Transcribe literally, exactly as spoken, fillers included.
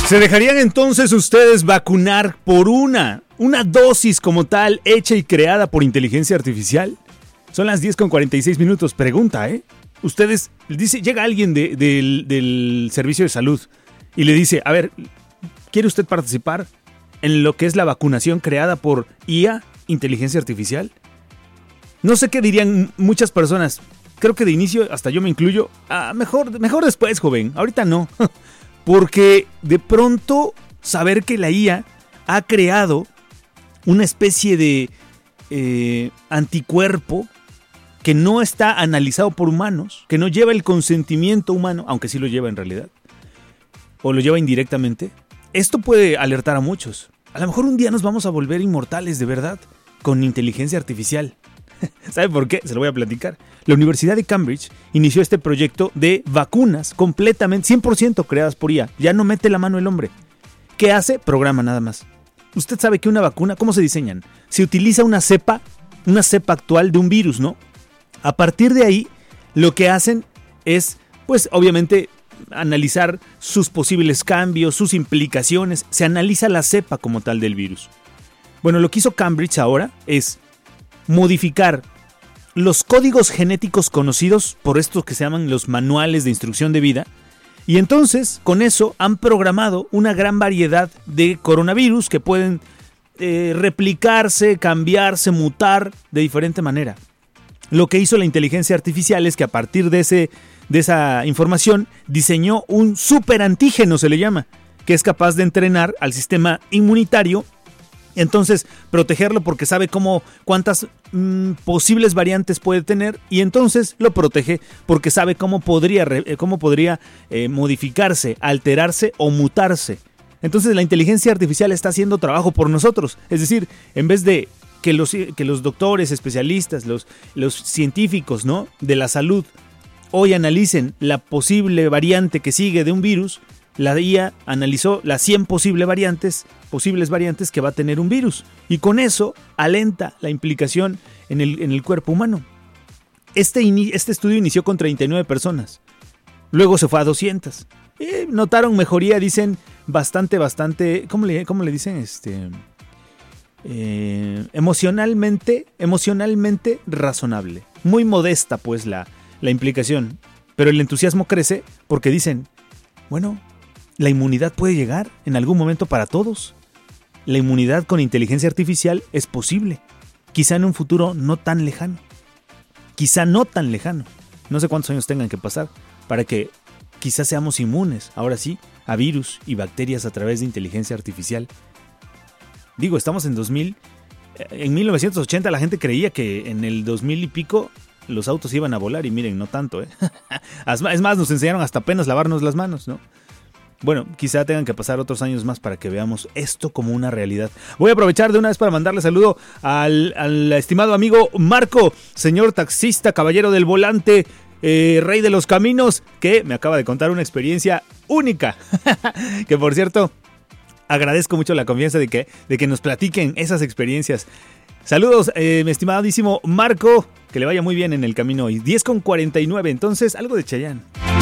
¿Se dejarían entonces ustedes vacunar por una, una dosis como tal, hecha y creada por inteligencia artificial? Son las diez con cuarenta y seis minutos. Pregunta, ¿eh? Ustedes, dice, llega alguien de, de, del servicio de salud y le dice, a ver, ¿quiere usted participar en lo que es la vacunación creada por I A, inteligencia artificial? No sé qué dirían muchas personas. Creo que de inicio, hasta yo me incluyo, ah, mejor, mejor después, joven, ahorita no. Porque de pronto saber que la I A ha creado una especie de eh, anticuerpo que no está analizado por humanos, que no lleva el consentimiento humano, aunque sí lo lleva en realidad, o lo lleva indirectamente, esto puede alertar a muchos. A lo mejor un día nos vamos a volver inmortales de verdad con inteligencia artificial. ¿Sabe por qué? Se lo voy a platicar. La Universidad de Cambridge inició este proyecto de vacunas completamente, cien por ciento creadas por I A. Ya no mete la mano el hombre. ¿Qué hace? Programa nada más. Usted sabe que una vacuna, ¿cómo se diseñan? Se utiliza una cepa, una cepa actual de un virus, ¿no? A partir de ahí, lo que hacen es, pues obviamente, analizar sus posibles cambios, sus implicaciones. Se analiza la cepa como tal del virus. Bueno, lo que hizo Cambridge ahora es modificar los códigos genéticos conocidos por estos que se llaman los manuales de instrucción de vida, y entonces con eso han programado una gran variedad de coronavirus que pueden eh, replicarse, cambiarse, mutar de diferente manera. Lo que hizo la inteligencia artificial es que a partir de, ese, de esa información diseñó un superantígeno, se le llama, que es capaz de entrenar al sistema inmunitario. Entonces, protegerlo porque sabe cómo, cuántas mmm, posibles variantes puede tener, y entonces lo protege porque sabe cómo podría, cómo podría eh, modificarse, alterarse o mutarse. Entonces la inteligencia artificial está haciendo trabajo por nosotros. Es decir, en vez de que los, que los doctores, especialistas, los, los científicos, ¿no?, de la salud hoy analicen la posible variante que sigue de un virus, la I A analizó las cien posibles variantes, posibles variantes que va a tener un virus, y con eso alenta la implicación en el, en el cuerpo humano. Este, in, este estudio inició con treinta y nueve personas, luego se fue a doscientas. Y notaron mejoría, dicen, bastante, bastante, ¿cómo le, cómo le dicen? Este, eh, emocionalmente, emocionalmente razonable. Muy modesta, pues, la, la implicación. Pero el entusiasmo crece porque dicen, bueno, la inmunidad puede llegar en algún momento para todos. La inmunidad con inteligencia artificial es posible. Quizá en un futuro no tan lejano. Quizá no tan lejano. No sé cuántos años tengan que pasar para que quizás seamos inmunes, ahora sí, a virus y bacterias a través de inteligencia artificial. Digo, estamos en dos mil. En mil novecientos ochenta la gente creía que en el dos mil y pico los autos iban a volar, y miren, no tanto, ¿eh? Es más, nos enseñaron hasta apenas lavarnos las manos, ¿no? Bueno, quizá tengan que pasar otros años más para que veamos esto como una realidad. Voy a aprovechar de una vez para mandarle saludo al, al estimado amigo Marco, señor taxista, caballero del volante, eh, rey de los caminos, que me acaba de contar una experiencia única. Que por cierto, agradezco mucho la confianza de que, de que nos platiquen esas experiencias. Saludos, eh, mi estimadísimo Marco, que le vaya muy bien en el camino hoy. diez con cuarenta y nueve, entonces algo de Chayanne.